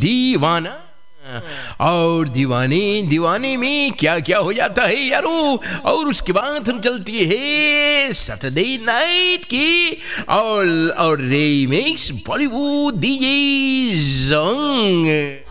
दीवाना। और दीवाने दीवाने में क्या क्या हो जाता है यारो। और उसके बाद हम चलती है सैटरडे नाइट की और रीमिक्स बॉलीवुड डीजे सॉन्ग।